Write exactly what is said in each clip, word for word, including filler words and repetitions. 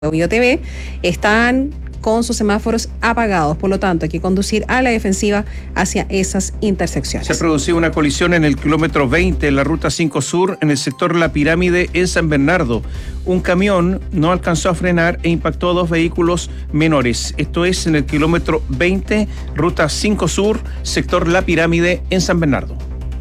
BioTV están con sus semáforos apagados, por lo tanto hay que conducir a la defensiva hacia esas intersecciones. Se ha producido una colisión en el kilómetro veinte en la ruta cinco Sur en el sector La Pirámide en San Bernardo. Un camión no alcanzó a frenar e impactó a dos vehículos menores. Esto es en el kilómetro veinte, ruta cinco Sur, sector La Pirámide en San Bernardo.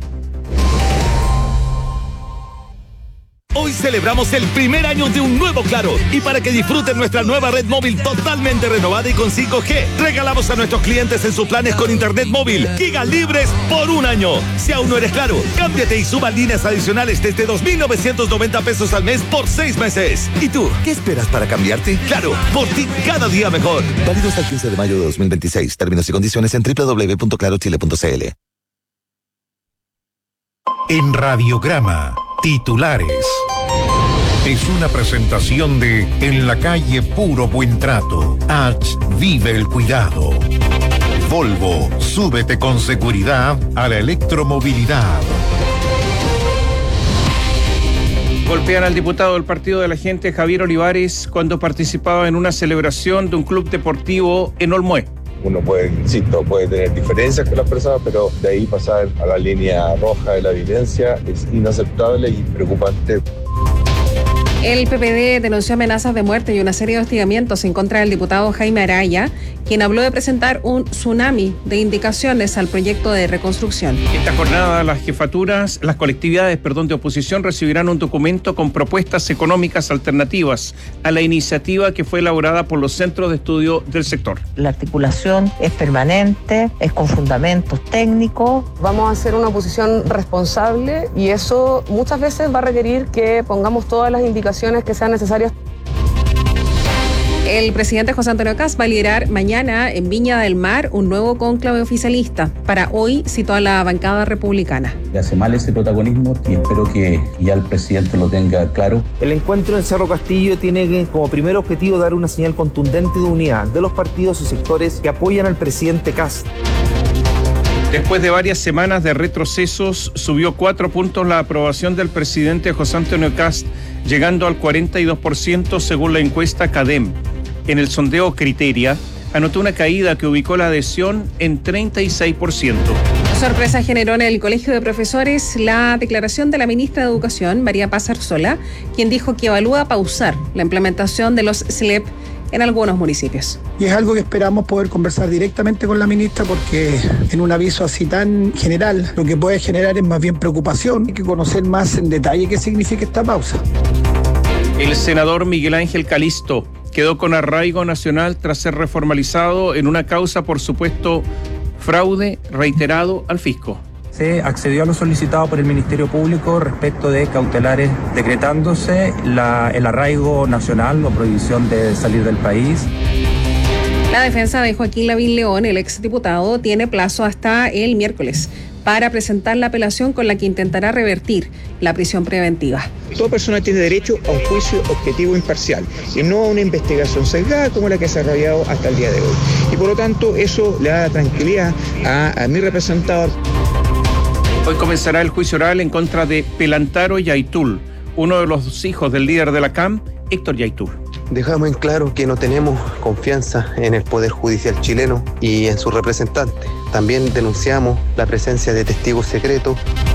Hoy celebramos el primer año de un nuevo Claro, y para que disfruten nuestra nueva red móvil totalmente renovada y con cinco G, regalamos a nuestros clientes en sus planes con internet móvil gigas libres por un año. Si aún no eres Claro, cámbiate y suba líneas adicionales desde dos mil novecientos noventa pesos al mes por seis meses. ¿Y tú, qué esperas para cambiarte? Claro, por ti cada día mejor. Válido hasta el quince de mayo de dos mil veintiséis. Términos y condiciones en doble u doble u doble u punto claro chile punto c l. En Radiograma, titulares. Es una presentación de En la calle Puro Buen Trato. H. Vive el cuidado. Volvo, súbete con seguridad a la electromovilidad. Golpean al diputado del Partido de la Gente, Javier Olivares, cuando participaba en una celebración de un club deportivo en Olmué. Uno puede, insisto, puede tener diferencias con las personas, pero de ahí pasar a la línea roja de la violencia es inaceptable y preocupante. El P P D denunció amenazas de muerte y una serie de hostigamientos en contra del diputado Jaime Araya, quien habló de presentar un tsunami de indicaciones al proyecto de reconstrucción. Esta jornada, las jefaturas, las colectividades, perdón, de oposición recibirán un documento con propuestas económicas alternativas a la iniciativa que fue elaborada por los centros de estudio del sector. La articulación es permanente, es con fundamentos técnicos. Vamos a hacer una oposición responsable y eso muchas veces va a requerir que pongamos todas las indicaciones que sean necesarias. El presidente José Antonio Kast va a liderar mañana en Viña del Mar un nuevo cónclave oficialista. Para hoy citó a la bancada republicana. Le hace mal ese protagonismo y espero que ya el presidente lo tenga claro. El encuentro en Cerro Castillo tiene como primer objetivo dar una señal contundente de unidad de los partidos y sectores que apoyan al presidente Kast. Después de varias semanas de retrocesos, subió cuatro puntos la aprobación del presidente José Antonio Kast, llegando al cuarenta y dos por ciento según la encuesta CADEM. En el sondeo Criteria, anotó una caída que ubicó la adhesión en treinta y seis por ciento. Sorpresa generó en el Colegio de Profesores la declaración de la ministra de Educación, María Paz Arzola, quien dijo que evalúa pausar la implementación de los S L E P en algunos municipios. Y es algo que esperamos poder conversar directamente con la ministra, porque en un aviso así tan general lo que puede generar es más bien preocupación. Hay que conocer más en detalle qué significa esta pausa. El senador Miguel Ángel Calisto quedó con arraigo nacional tras ser reformalizado en una causa por supuesto fraude reiterado al fisco. Se accedió a lo solicitado por el Ministerio Público respecto de cautelares decretándose la, el arraigo nacional o prohibición de salir del país. La defensa de Joaquín Lavín León, el exdiputado, tiene plazo hasta el miércoles para presentar la apelación con la que intentará revertir la prisión preventiva. Toda persona tiene derecho a un juicio objetivo e imparcial y no a una investigación sesgada como la que se ha desarrollado hasta el día de hoy. Y por lo tanto eso le da tranquilidad a, a mi representado. Hoy comenzará el juicio oral en contra de Pelantaro Yaitul, uno de los hijos del líder de la C A M, Héctor Yaitul. Dejamos en claro que no tenemos confianza en el Poder Judicial chileno y en sus representantes. También denunciamos la presencia de testigos secretos.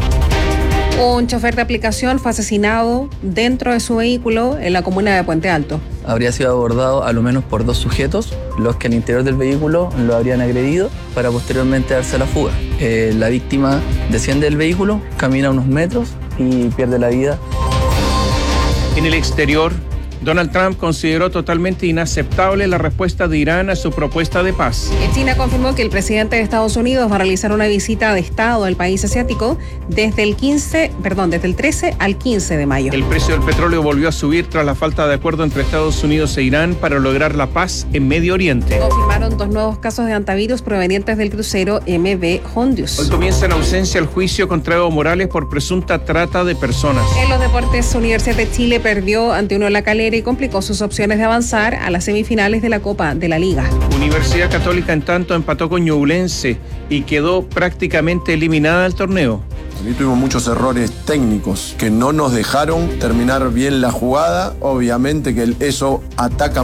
Un chofer de aplicación fue asesinado dentro de su vehículo en la comuna de Puente Alto. Habría sido abordado a lo menos por dos sujetos, los que al interior del vehículo lo habrían agredido para posteriormente darse la fuga. Eh, la víctima desciende del vehículo, camina unos metros y pierde la vida. En el exterior, Donald Trump consideró totalmente inaceptable la respuesta de Irán a su propuesta de paz. China confirmó que el presidente de Estados Unidos va a realizar una visita de Estado al país asiático desde el quince, perdón, desde el trece al quince de mayo. El precio del petróleo volvió a subir tras la falta de acuerdo entre Estados Unidos e Irán para lograr la paz en Medio Oriente. Confirmaron dos nuevos casos de hantavirus provenientes del crucero M V Hondius. Hoy comienza en ausencia el juicio contra Evo Morales por presunta trata de personas. En los deportes, Universidad de Chile perdió ante Unión La Calera y complicó sus opciones de avanzar a las semifinales de la Copa de la Liga. Universidad Católica en tanto empató con Ñublense y quedó prácticamente eliminada del torneo. Y tuvimos muchos errores técnicos que no nos dejaron terminar bien la jugada. Obviamente que eso ataca